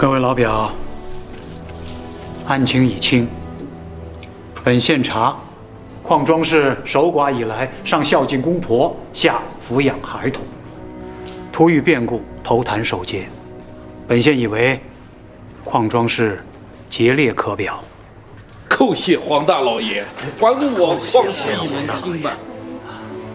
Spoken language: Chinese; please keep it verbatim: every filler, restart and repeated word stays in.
各位老表，案情已清。本县查，邝庄氏守寡以来，上孝敬公婆，下抚养孩童，突遇变故，投坛受戒。本县以为，邝庄氏节烈可表。 叩谢黄大老爷，还我邝氏一门清白。